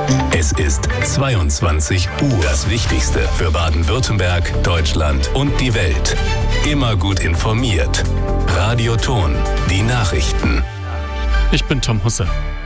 Es ist 22 Uhr. Das Wichtigste für Baden-Württemberg, Deutschland und die Welt. Immer gut informiert. Radio Ton, die Nachrichten. Ich bin Tom Husse.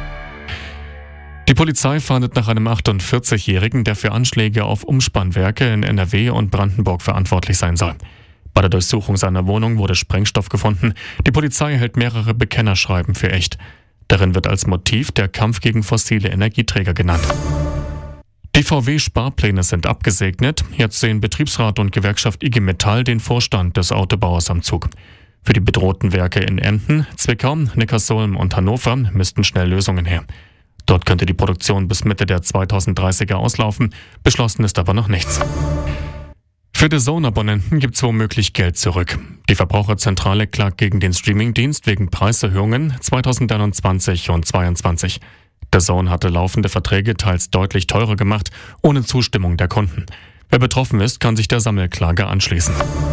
Die Polizei fahndet nach einem 48-Jährigen, der für Anschläge auf Umspannwerke in NRW und Brandenburg verantwortlich sein soll. Bei der Durchsuchung seiner Wohnung wurde Sprengstoff gefunden. Die Polizei hält mehrere Bekennerschreiben für echt. Darin wird als Motiv der Kampf gegen fossile Energieträger genannt. Die VW-Sparpläne sind abgesegnet. Jetzt sehen Betriebsrat und Gewerkschaft IG Metall den Vorstand des Autobauers am Zug. Für die bedrohten Werke in Emden, Zwickau, Neckarsulm und Hannover müssten schnell Lösungen her. Dort könnte die Produktion bis Mitte der 2030er auslaufen. Beschlossen ist aber noch nichts. Für DAZN-Abonnenten gibt es womöglich Geld zurück. Die Verbraucherzentrale klagt gegen den Streamingdienst wegen Preiserhöhungen 2021 und 2022. DAZN hatte laufende Verträge teils deutlich teurer gemacht, ohne Zustimmung der Kunden. Wer betroffen ist, kann sich der Sammelklage anschließen.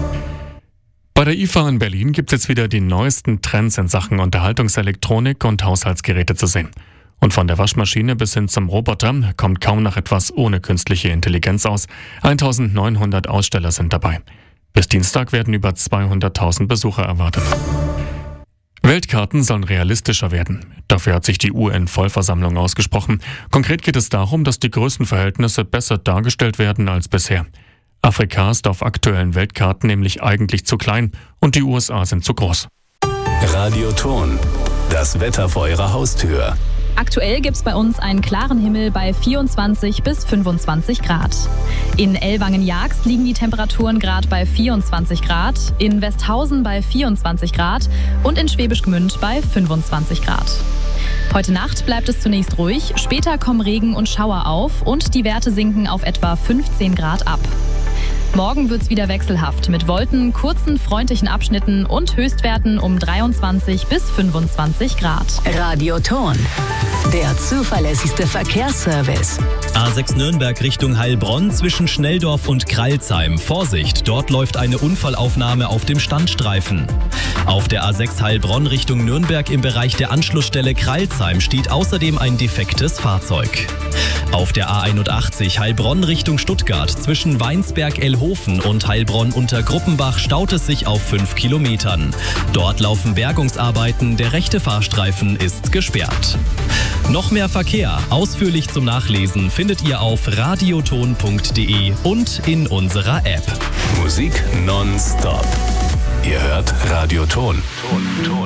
Bei der IFA in Berlin gibt es jetzt wieder die neuesten Trends in Sachen Unterhaltungselektronik und Haushaltsgeräte zu sehen. Und von der Waschmaschine bis hin zum Roboter kommt kaum noch etwas ohne künstliche Intelligenz aus. 1900 Aussteller sind dabei. Bis Dienstag werden über 200.000 Besucher erwartet. Weltkarten sollen realistischer werden. Dafür hat sich die UN-Vollversammlung ausgesprochen. Konkret geht es darum, dass die Größenverhältnisse besser dargestellt werden als bisher. Afrika ist auf aktuellen Weltkarten nämlich eigentlich zu klein und die USA sind zu groß. Radio Ton, das Wetter vor Ihrer Haustür. Aktuell gibt es bei uns einen klaren Himmel bei 24 bis 25 Grad. In Ellwangen-Jagst liegen die Temperaturen gerade bei 24 Grad, in Westhausen bei 24 Grad und in Schwäbisch Gmünd bei 25 Grad. Heute Nacht bleibt es zunächst ruhig, später kommen Regen und Schauer auf und die Werte sinken auf etwa 15 Grad ab. Morgen wird's wieder wechselhaft mit Wolken, kurzen, freundlichen Abschnitten und Höchstwerten um 23 bis 25 Grad. Radio Ton, der zuverlässigste Verkehrsservice. A6 Nürnberg Richtung Heilbronn zwischen Schnelldorf und Kralsheim. Vorsicht, dort läuft eine Unfallaufnahme auf dem Standstreifen. Auf der A6 Heilbronn Richtung Nürnberg im Bereich der Anschlussstelle Kralsheim steht außerdem ein defektes Fahrzeug. Auf der A81 Heilbronn Richtung Stuttgart zwischen Weinsberg-Elhofen und Heilbronn unter Gruppenbach staut es sich auf 5 Kilometern. Dort laufen Bergungsarbeiten, der rechte Fahrstreifen ist gesperrt. Noch mehr Verkehr, ausführlich zum Nachlesen, findet ihr auf radioton.de und in unserer App. Musik nonstop. Ihr hört Radio Ton.